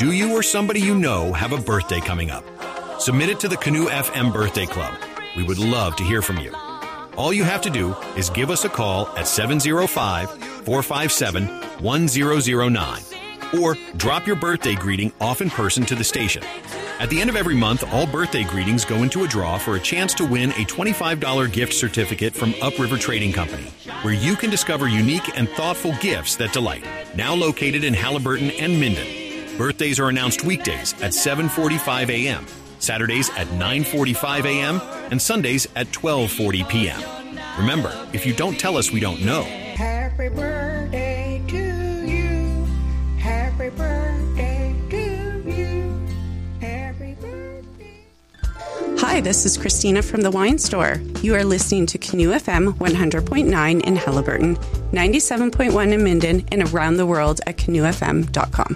Do you or somebody you know have a birthday coming up? Submit it to the Canoe FM Birthday Club. We would love to hear from you. All you have to do is give us a call at 705-457-1009 or drop your birthday greeting off in person to the station. At the end of every month, all birthday greetings go into a draw for a chance to win a $25 gift certificate from Upriver Trading Company, where you can discover unique and thoughtful gifts that delight. Now located in Haliburton and Minden. Birthdays are announced weekdays at 7:45 a.m., Saturdays at 9:45 a.m., and Sundays at 12:40 p.m. Remember, if you don't tell us, we don't know. Happy birthday to you. Happy birthday to you. Happy birthday. Hi, this is Christina from the Wine Store. You are listening to Canoe FM 100.9 in Haliburton, 97.1 in Minden, and around the world at canoefm.com.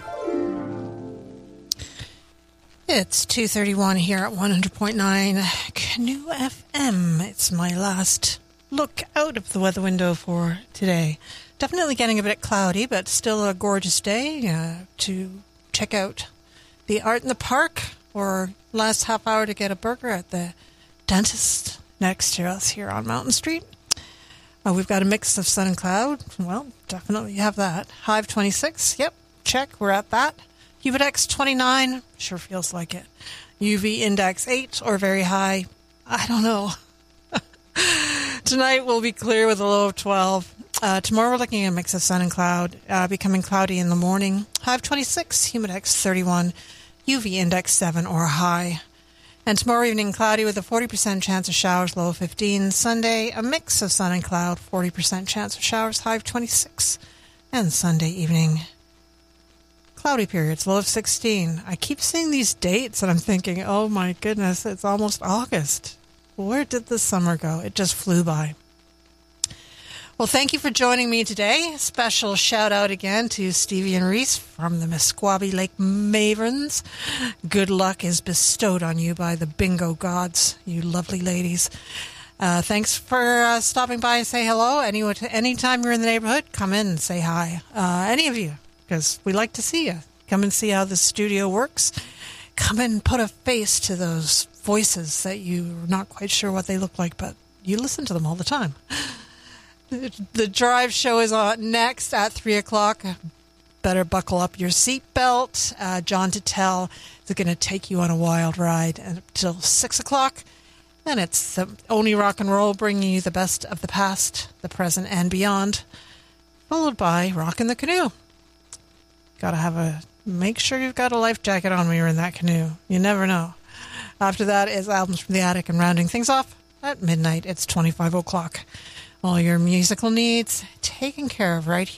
It's 2:31 here at 100.9 Canoe FM. It's my last look out of the weather window for today. Definitely getting a bit cloudy, but still a gorgeous day to check out the art in the park, or last half hour to get a burger at the dentist next to us here on Mountain Street. We've got a mix of sun and cloud. Well, definitely have that. High of 26. Yep, check. We're at that. UVindex 29, sure feels like it. UV index 8 or very high, I don't know. Tonight will be clear with a low of 12. Tomorrow we're looking at a mix of sun and cloud, becoming cloudy in the morning. High of 26, humidex 31, UV index 7 or high. And tomorrow evening cloudy with a 40% chance of showers, low of 15. Sunday, a mix of sun and cloud, 40% chance of showers, high of 26. And Sunday evening, cloudy periods, low of 16. I keep seeing these dates and I'm thinking, oh my goodness, it's almost August. Where did the summer go? It just flew by. Well, thank you for joining me today. Special shout out again to Stevie and Reese from the Mesquabi Lake Maverns. Good luck is bestowed on you by the bingo gods, you lovely ladies. Thanks for stopping by and say hello. Anytime you're in the neighborhood, come in and say hi. Any of you, because we like to see you. Come and see how the studio works. Come and put a face to those voices that you're not quite sure what they look like, but you listen to them all the time. The drive show is on next at 3 o'clock. Better buckle up your seatbelt. John Tuttle is going to take you on a wild ride until 6 o'clock. And it's only rock and roll, bringing you the best of the past, the present, and beyond, followed by Rockin' the Canoe. Make sure you've got a life jacket on when you're in that canoe. You never know. After that is Albums from the Attic, and rounding things off at midnight, it's 25 o'clock. All your musical needs taken care of right here.